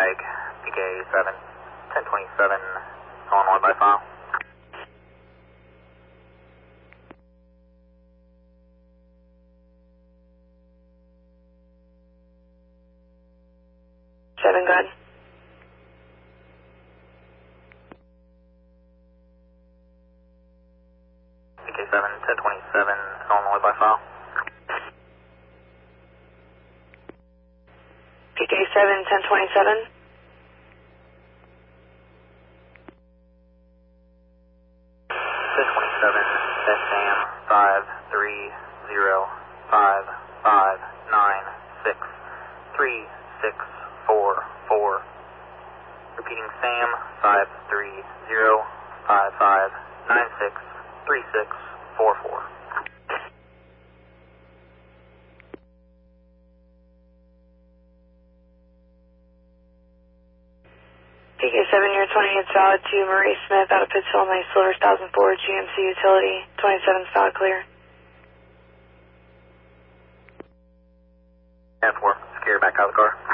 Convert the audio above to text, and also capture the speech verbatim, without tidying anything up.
Drag, P K seven, ten twenty-seven, Illinois by file. seven, go ahead. P K seven, ten twenty-seven, Illinois by file. P K seven, ten twenty-seven. ten twenty-seven, that's Sam, five three zero, five five nine six, three six four four. Repeating Sam, five three zero, five five nine six, three six four four. P K seven, you're twenty-eight valid to Marie Smith out of Pittsville, Nice Silver, one thousand four, G M C Utility, twenty-seven valid clear. ten four, secure back out of the car.